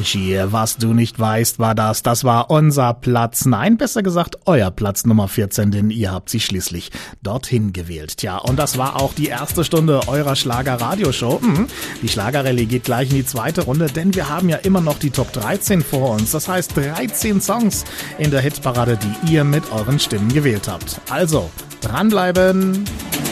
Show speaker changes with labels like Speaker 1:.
Speaker 1: Avicii, was du nicht weißt, war das. Das war unser Platz, nein, besser gesagt euer Platz Nummer 14, denn ihr habt sie schließlich dorthin gewählt. Tja, und das war auch die erste Stunde eurer Schlager-Radioshow. Die Schlagerrallye geht gleich in die zweite Runde, denn wir haben ja immer noch die Top 13 vor uns. Das heißt 13 Songs in der Hitparade, die ihr mit euren Stimmen gewählt habt. Also, dranbleiben!